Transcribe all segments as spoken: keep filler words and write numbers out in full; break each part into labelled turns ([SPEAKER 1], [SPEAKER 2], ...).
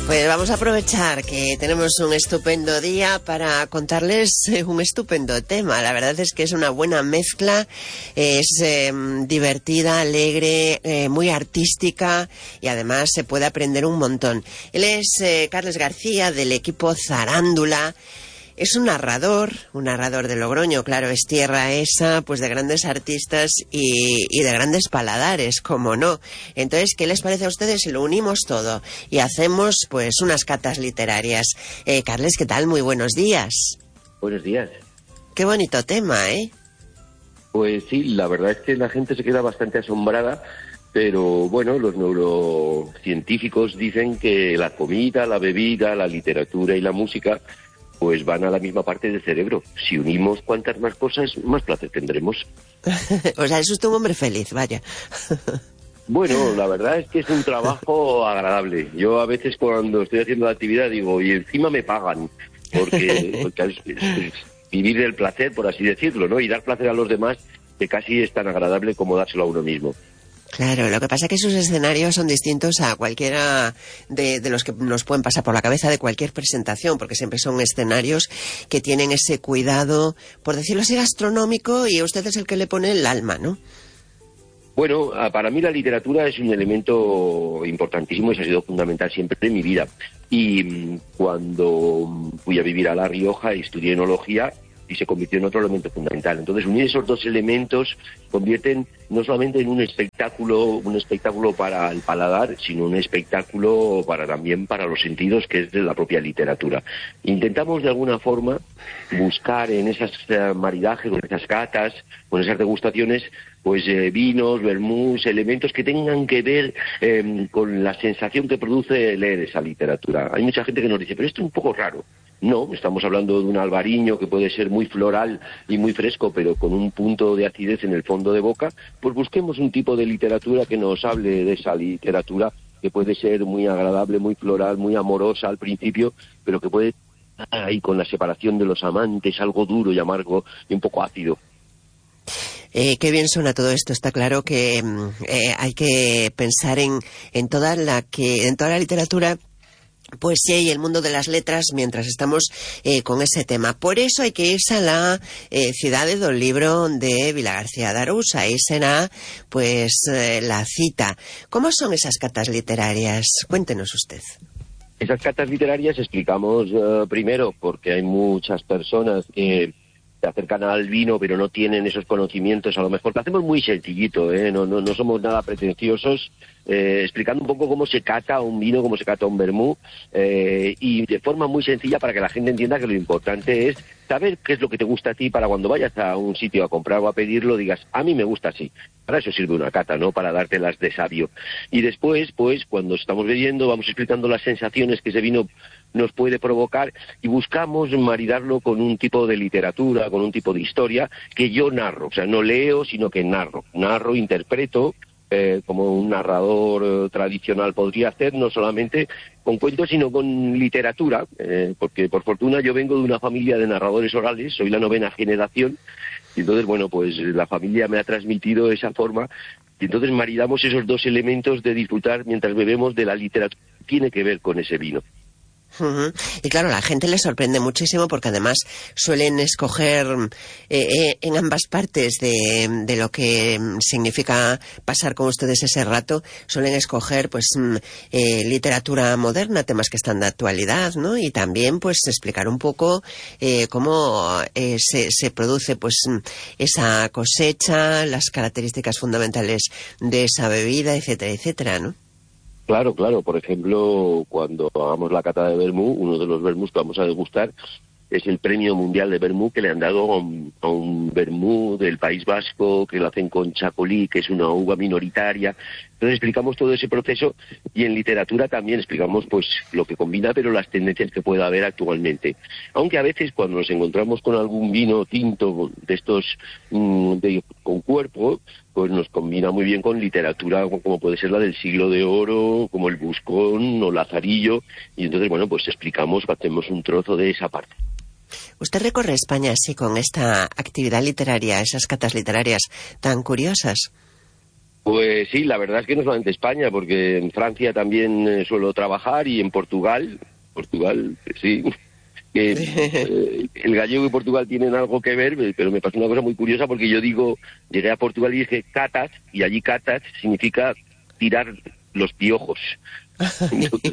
[SPEAKER 1] Pues vamos a aprovechar que tenemos un estupendo día para contarles un estupendo tema. La verdad es que es una buena mezcla, es eh, divertida, alegre, eh, muy artística y además se puede aprender un montón. Él es eh, Carles García, del equipo Zarándula. Es un narrador, un narrador de Logroño, claro, es tierra esa, pues de grandes artistas y, y de grandes paladares, como no. Entonces, ¿qué les parece a ustedes si lo unimos todo y hacemos, pues, unas catas literarias? Eh, Carles, ¿qué tal? Muy buenos días.
[SPEAKER 2] Buenos días.
[SPEAKER 1] Qué bonito tema, ¿eh?
[SPEAKER 2] Pues sí, la verdad es que la gente se queda bastante asombrada, pero bueno, los neurocientíficos dicen que la comida, la bebida, la literatura y la música pues van a la misma parte del cerebro. Si unimos cuantas más cosas, más placer tendremos.
[SPEAKER 1] O sea, es usted un hombre feliz, vaya.
[SPEAKER 2] Bueno, la verdad es que es un trabajo agradable. Yo a veces cuando estoy haciendo la actividad digo, y encima me pagan, porque, porque es, es, es vivir el placer, por así decirlo, ¿no? Y dar placer a los demás, que casi es tan agradable como dárselo a uno mismo.
[SPEAKER 1] Claro, lo que pasa es que sus escenarios son distintos a cualquiera de, de los que nos pueden pasar por la cabeza de cualquier presentación, porque siempre son escenarios que tienen ese cuidado, por decirlo así, gastronómico, y usted es el que le pone el alma, ¿no?
[SPEAKER 2] Bueno, para mí la literatura es un elemento importantísimo y ha sido fundamental siempre en mi vida. Y cuando fui a vivir a La Rioja y estudié enología, y se convirtió en otro elemento fundamental. Entonces, unir esos dos elementos convierten no solamente en un espectáculo, un espectáculo para el paladar, sino un espectáculo para también para los sentidos, que es de la propia literatura. Intentamos de alguna forma buscar en esas uh, maridajes, con esas catas, con esas degustaciones, pues eh, vinos, vermús, elementos que tengan que ver eh, con la sensación que produce leer esa literatura. Hay mucha gente que nos dice, pero esto es un poco raro. No, estamos hablando de un albariño que puede ser muy floral y muy fresco, pero con un punto de acidez en el fondo de boca. Pues busquemos un tipo de literatura que nos hable de esa literatura, que puede ser muy agradable, muy floral, muy amorosa al principio, pero que puede estar ahí con la separación de los amantes, algo duro y amargo y un poco ácido.
[SPEAKER 1] Eh, qué bien suena todo esto. Está claro que eh, hay que pensar en, en toda la que, en toda la literatura, poesía y el mundo de las letras mientras estamos eh, con ese tema. Por eso hay que irse a la eh, Cidade do Libro de Vilagarcía de Arousa. Ahí será pues eh, la cita. ¿Cómo son esas catas literarias? Cuéntenos usted.
[SPEAKER 2] Esas catas literarias explicamos uh, primero porque hay muchas personas que se acercan al vino pero no tienen esos conocimientos. A lo mejor lo hacemos muy sencillito, ¿eh? no, no, no somos nada pretenciosos, eh, explicando un poco cómo se cata un vino, cómo se cata un vermú, eh, y de forma muy sencilla para que la gente entienda que lo importante es saber qué es lo que te gusta a ti, para cuando vayas a un sitio a comprar o a pedirlo digas, a mí me gusta así. Para eso sirve una cata, ¿no? Para dártelas de sabio. Y después, pues, cuando estamos bebiendo, vamos explicando las sensaciones que ese vino nos puede provocar y buscamos maridarlo con un tipo de literatura, con un tipo de historia que yo narro. O sea, no leo, sino que narro. Narro, interpreto, eh, como un narrador eh, tradicional podría hacer, no solamente con cuentos, sino con literatura, eh, porque por fortuna yo vengo de una familia de narradores orales, soy la novena generación, y entonces, bueno, pues la familia me ha transmitido esa forma, y entonces maridamos esos dos elementos de disfrutar mientras bebemos de la literatura que tiene que ver con ese vino.
[SPEAKER 1] Uh-huh. Y claro, la gente le sorprende muchísimo porque además suelen escoger eh, eh, en ambas partes de, de lo que significa pasar con ustedes ese rato, suelen escoger pues eh, literatura moderna, temas que están de actualidad, ¿no? Y también pues explicar un poco eh, cómo eh, se, se produce pues esa cosecha, las características fundamentales de esa bebida, etcétera, etcétera, ¿no?
[SPEAKER 2] Claro, claro. Por ejemplo, cuando hagamos la cata de vermú, uno de los vermús que vamos a degustar es el premio mundial de vermú que le han dado a un, a un vermú del País Vasco, que lo hacen con chacolí, que es una uva minoritaria. Entonces explicamos todo ese proceso, y en literatura también explicamos pues lo que combina, pero las tendencias que pueda haber actualmente. Aunque a veces cuando nos encontramos con algún vino tinto de estos mmm, de, con cuerpo, pues nos combina muy bien con literatura como puede ser la del Siglo de Oro, como el Buscón o Lazarillo, y entonces bueno, pues explicamos, hacemos un trozo de esa parte.
[SPEAKER 1] ¿Usted recorre España así con esta actividad literaria, esas catas literarias tan curiosas?
[SPEAKER 2] Pues sí, la verdad es que no solamente España, porque en Francia también eh, suelo trabajar y en Portugal, Portugal, sí, que eh, el gallego y Portugal tienen algo que ver, pero me pasó una cosa muy curiosa porque yo digo, llegué a Portugal y dije catas, y allí catas significa tirar los piojos. Entonces,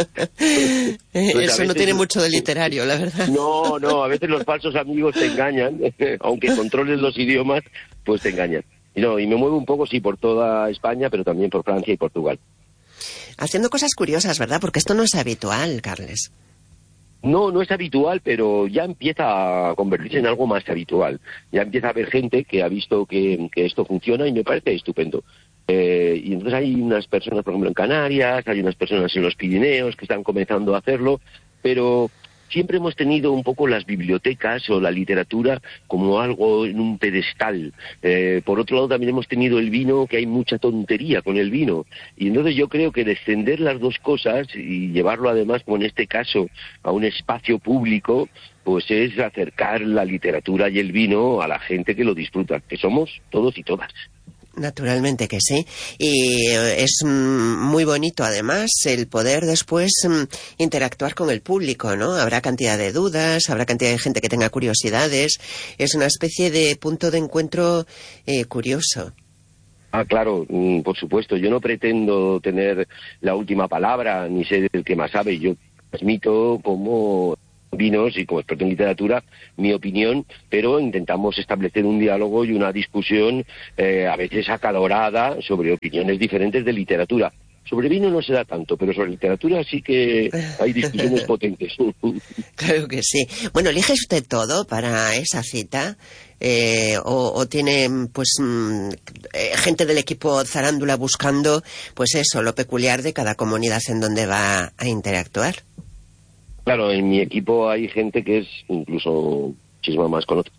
[SPEAKER 1] Eso
[SPEAKER 2] veces,
[SPEAKER 1] no tiene mucho de literario, la verdad.
[SPEAKER 2] No, no, a veces los falsos amigos te engañan, aunque controles los idiomas, pues te engañan. Y no, y me muevo un poco, sí, por toda España, pero también por Francia y Portugal.
[SPEAKER 1] Haciendo cosas curiosas, ¿verdad? Porque esto no es habitual, Carles.
[SPEAKER 2] No, no es habitual, pero ya empieza a convertirse en algo más habitual. Ya empieza a haber gente que ha visto que, que esto funciona y me parece estupendo. Eh, y entonces hay unas personas, por ejemplo, en Canarias, hay unas personas en los Pirineos que están comenzando a hacerlo, pero siempre hemos tenido un poco las bibliotecas o la literatura como algo en un pedestal. Eh, por otro lado, también hemos tenido el vino, que hay mucha tontería con el vino. Y entonces yo creo que descender las dos cosas y llevarlo además, como en este caso, a un espacio público, pues es acercar la literatura y el vino a la gente que lo disfruta, que somos todos y todas.
[SPEAKER 1] Naturalmente que sí, y es muy bonito además el poder después interactuar con el público, ¿no? Habrá cantidad de dudas, habrá cantidad de gente que tenga curiosidades, es una especie de punto de encuentro eh, curioso.
[SPEAKER 2] Ah, claro, por supuesto, yo no pretendo tener la última palabra, ni ser el que más sabe, yo transmito como vinos y como experto en literatura mi opinión, pero intentamos establecer un diálogo y una discusión eh, a veces acalorada sobre opiniones diferentes de literatura. Sobre vino no se da tanto, pero sobre literatura sí que hay discusiones potentes.
[SPEAKER 1] Claro que sí. Bueno, ¿elige usted todo para esa cita? Eh, o, o tiene pues mm, eh, gente del equipo Zarándula buscando pues eso, lo peculiar de cada comunidad en donde va a interactuar.
[SPEAKER 2] Claro, en mi equipo hay gente que es incluso muchísimo más conocida.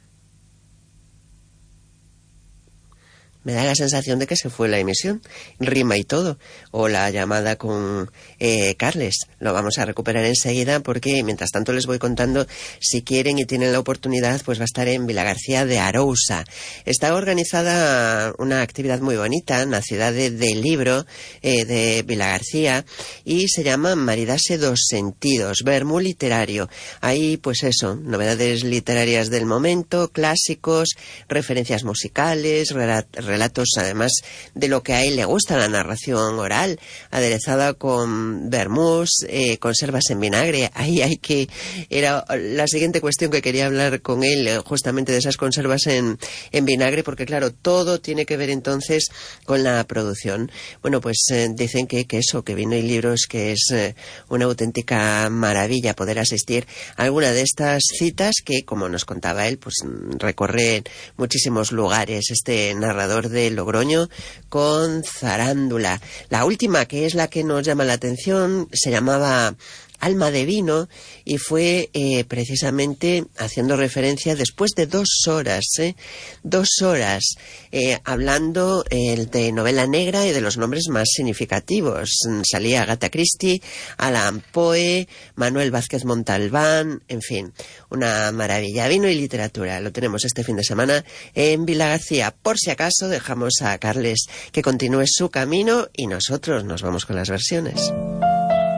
[SPEAKER 1] Me da la sensación de que se fue la emisión, rima y todo, o la llamada con eh, Carles. Lo vamos a recuperar enseguida porque mientras tanto les voy contando, si quieren y tienen la oportunidad, pues va a estar en Vilagarcía de Arousa. Está organizada una actividad muy bonita, nacida de, del libro eh, de Vilagarcía, y se llama Maridase dos Sentidos, vermú literario. Hay, pues eso, novedades literarias del momento, clásicos, referencias musicales, relatos relatos además de lo que a él le gusta, la narración oral, aderezada con vermús, eh, conservas en vinagre. Ahí hay que... Era la siguiente cuestión que quería hablar con él, eh, justamente de esas conservas en, en vinagre, porque claro, todo tiene que ver entonces con la producción. Bueno, pues eh, dicen que, que eso, que vino y libros, que es eh, una auténtica maravilla poder asistir a alguna de estas citas que, como nos contaba él, pues recorre muchísimos lugares este narrador de Logroño con Zarándula. La última, que es la que nos llama la atención, se llamaba Alma de Vino y fue eh, precisamente haciendo referencia después de dos horas, ¿eh? dos horas eh, hablando eh, de novela negra y de los nombres más significativos. Salía Agatha Christie, Allan Poe, Manuel Vázquez Montalbán, en fin, una maravilla. Vino y literatura, lo tenemos este fin de semana en Vilagarcía. Por si acaso dejamos a Carles que continúe su camino y nosotros nos vamos con las versiones.